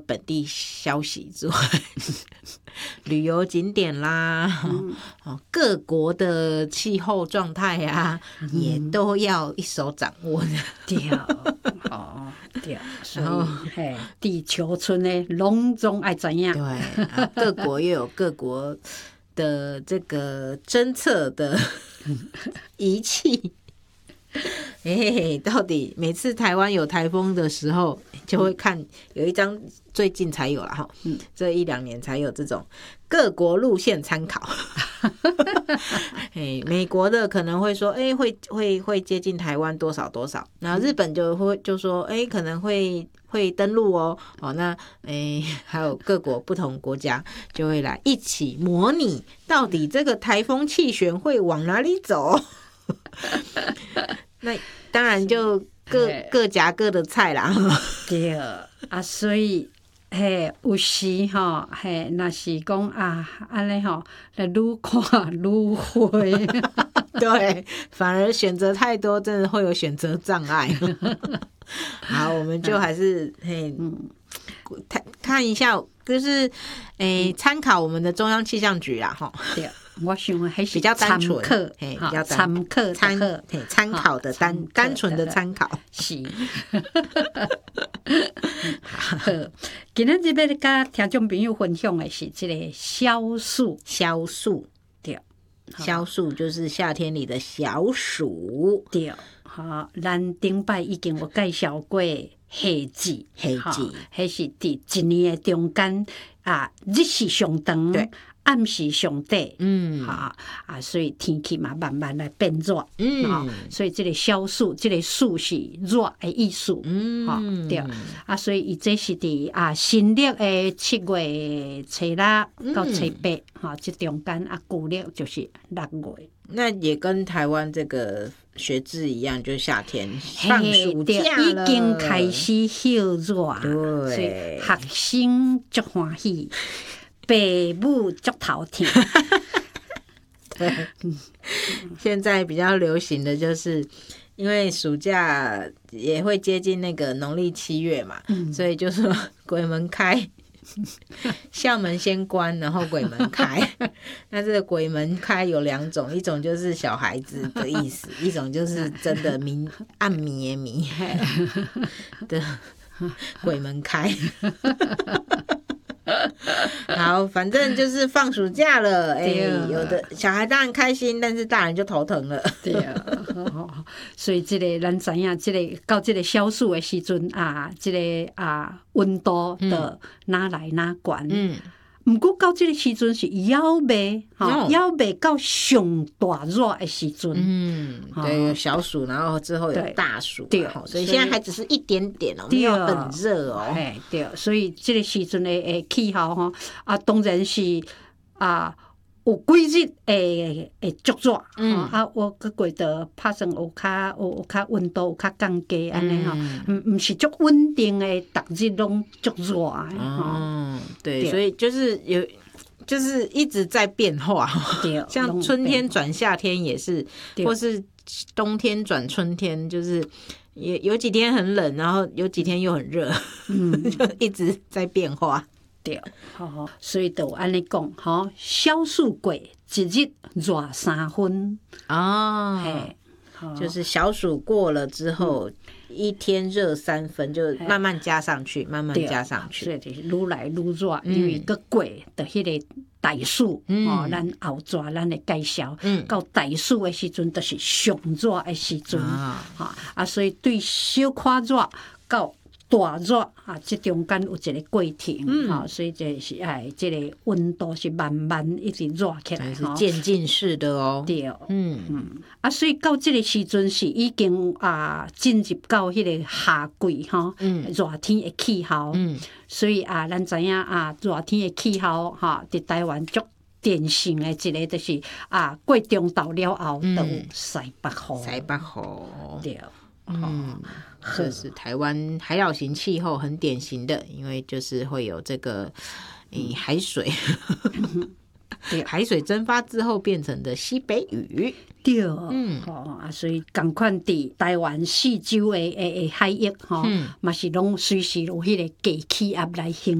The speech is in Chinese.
本地消息之外，旅游景点啦，各国的气候状态啊，也都要一手掌握的。 对，对，所以地球村呢，拢总爱知影。 对，各国又有各国的这个侦测的仪器。到底每次台湾有台风的时候，就会看有一张最近才有啦，这1-2年才有这种各国路线参考。美国的可能会说，会接近台湾多少多少，然后日本就说，可能会登陆哦。那还有各国不同国家就会来一起模拟，到底这个台风气旋会往哪里走。那当然就各夹各的菜啦。 对啊，所以有时若是讲安尼来愈看愈灰。 对，反而选择太多，真的会有选择障碍。好，我们就还是看一下，就是参考我们的中央气象局啦， 对。我想还是比较单纯， 比较参考的单纯的参考是。今天这边跟听众朋友分享的是这个消暑，对， 消暑就是夏天里的小暑， 对，咱顶摆已经有介绍过夏季，那是伫一年的中间日时上长，对。暗时上短，所以天气嘛慢慢来变热，所以这个消暑，这个暑是热的意思，对，所以伊这是伫新历的7月初6到初8，这中间旧历就是6月。 那也跟台湾这个学制一样，就是夏天放暑假了， 已经开始休热， 对， 所以学生足欢喜。爸母足头疼。 对，现在比较流行的就是，因为暑假也会接近那个农历7月嘛，所以就说鬼门开，校门先关，然后鬼门开。那这个鬼门开有2种，一种就是小孩子的意思，一种就是真的暗迷的鬼门开。好，反正就是放暑假了，有的小孩当然开心，但是大人就头疼了。 对啊，所以这个咱知影，这个到这个消暑的时阵这个温度的哪来哪悬。不过到这个时阵是要未到上大热的时阵。 对，有小暑，然后之后有大暑， 对， 所以现在还只是一点点没有很热哦。 对，所以这个时阵的气候当然是有几日会足热，我个过得拍算有较温度有较降低安尼毋是足稳定的，逐日拢足热的。 对，所以就是一直在变化，像春天转夏天也是，或是冬天转春天，就是也有几天很冷，然后有几天又很热，就一直在变化。 对，所以就安尼讲，消暑过一日热3分就是小暑过了之后，一天热3分，就慢慢加上去， 所以就是愈来愈热，因为个过的迄个大暑，咱后抓咱的介绍，到大暑的时阵，就是上热的时阵，所以对小可热到大热这中间有一个过程，所以这是这个温度是慢慢一直热起来， 是渐进式的哦。 对，所以到这个时阵是已经进入到迄个夏季热天的气候，所以咱知影热天的气候伫台湾足典型的一个就是过中昼了后就有西北风，对。 这是台湾海岛型气候很典型的，因为就是会有这个海水海水蒸发之后变成的西北雨。 对，所以同款伫台湾4周的海域嘛是拢随时有迄个低气压来形